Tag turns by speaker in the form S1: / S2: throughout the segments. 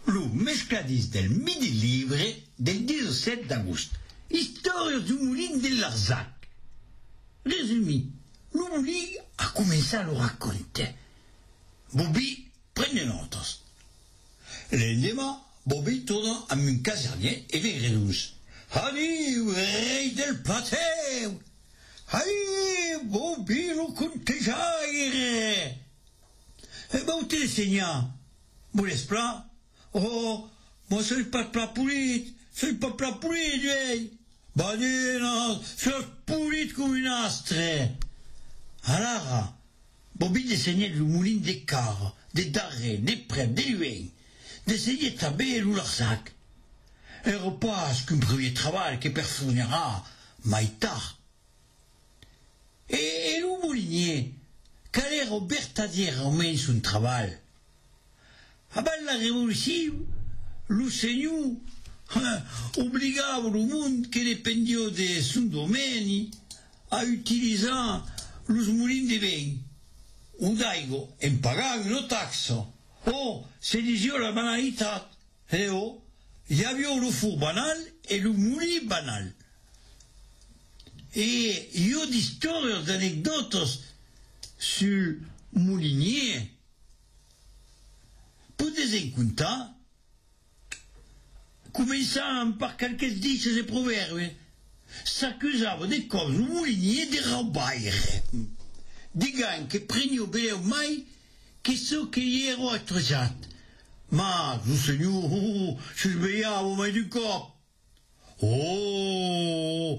S1: lo Mescladis del Midi Libre del 17 d'agosto. Storia du Moulin de Larzac. Resumi, lo Moulin a començat a lo raccontar. Bobby prende notas. L'endemà, Bobby torna amb un casernier e li redus. Adiu, rei del Plateu! Adiu, Bobby lo contejaire! Bon, te l'enseignant. Vous laisse plat? Oh, moi, c'est pas plat poulit. C'est pas plat poulit, vieille. Bah, dis, non, c'est poulit comme une astre. Alors, Bobby deseignait le moulin des cars, des darrets, des prêts, des luins. Deseignait tabé ou leur sac. Un repas qu'un premier travail qui perfournera maïtard. Et le moulinier, quel est Roberta dire romain son travail? Avant la révolution, le seigneur obligava le monde qui dépendait de son domaine à utiliser les moulins de vin. Un daigo, en pagant une taxe. Oh, c'est disait la banalité. Et oh, il y avait le four banal et le moulin banal. Et il y a des histoires, d'anecdotes sur le moulinier. Pour des incontents, commençant par quelques dices et proverbes, s'accusava de causes le moulinier de roubaire. Des gars qui prenaient au bel mai, qui sont qui erano attrezzati. Ma, le Seigneur, si svegliava au mai du corps. Oh,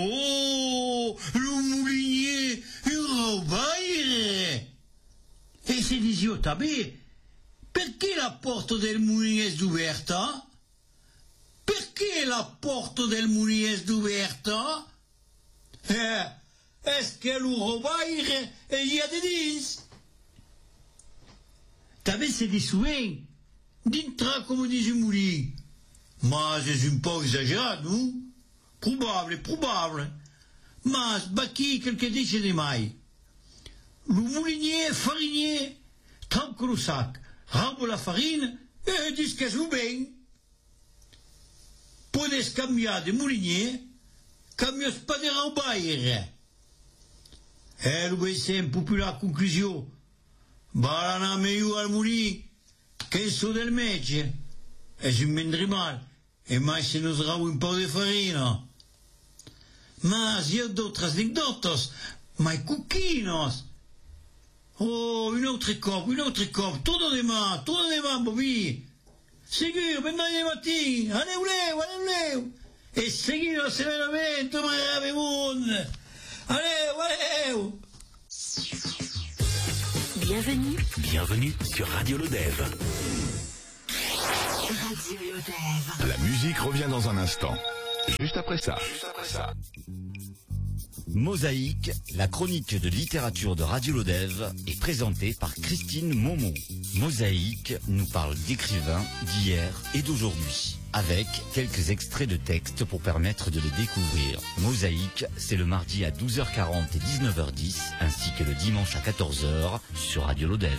S1: le moulinier, un roubaire. Et c'est des yeux tabés. Perché la porta del mulino è ouverte? Perché la porta del mulino è ouverte? Est-ce que le roubaire y a des dix? T'avais c'est des souvenirs d'intra comme des moulins. Mais c'est un peu exagéré, non? Probable. Mais, qui quelques décennies mai. Le moulinier farinier, trempe le sac. Rampe la farine et dis que joue bien. Podes cambiar de moulinier, cambios pas de roubaire. Elle obéissait un peu plus la conclusion. Barana meilleur al moulin, qu'un saut del métier. Et je me mal. Et moi, se nous rend un peu de farine. Mais il y a d'autres anecdotes, mais coquinos. Oh, une autre coupe, todo de main, Bobby. Seguir, vendredi mattin, allez. Et seguir severamente, maravemoun. Allez.
S2: Bienvenue sur Radio Lodève.
S3: Radio Lodève.
S2: La musique revient dans un instant. Juste après ça.
S4: Mosaïque, la chronique de littérature de Radio Lodève, est présentée par Christine Momon. Mosaïque nous parle d'écrivains d'hier et d'aujourd'hui, avec quelques extraits de textes pour permettre de les découvrir. Mosaïque, c'est le mardi à 12h40 et 19h10, ainsi que le dimanche à 14h sur Radio Lodève.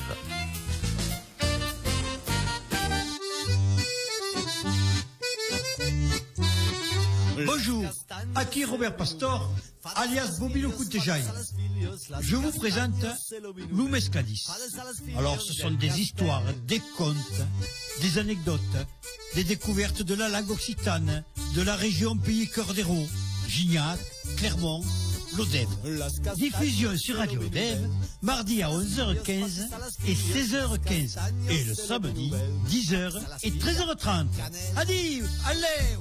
S1: Bonjour, aquí Robert Pastor, alias Bobby le Coutejaille. Je vous présente Lou Mescladis. Alors, ce sont des histoires, des contes, des anecdotes, des découvertes de la langue occitane, de la région Pays Cœur d'Hérault, Gignac, Clermont, Lodève. Diffusion sur Radio Lodève, mardi à 11h15 et 16h15. Et le samedi, 10h et 13h30. Adieu, allez!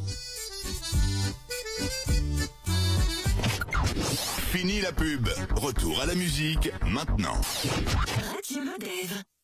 S2: Fini la pub. Retour à la musique maintenant.
S3: Radio Lodève.